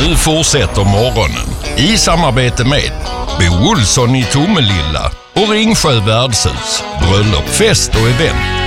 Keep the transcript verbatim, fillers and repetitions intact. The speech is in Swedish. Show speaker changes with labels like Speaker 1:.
Speaker 1: Nu fortsätter morgonen i samarbete med Bo Olsson i Tomelilla och Ringsjö värdshus, bröllop, fest och event.